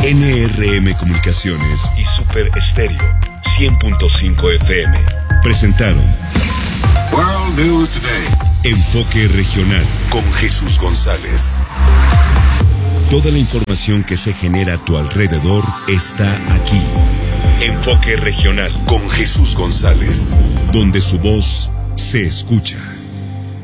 NRM Comunicaciones y Super Estéreo 100.5 FM presentaron World News Today. Enfoque Regional con Jesús González. Toda la información que se genera a tu alrededor está aquí. Enfoque Regional con Jesús González, donde su voz se escucha.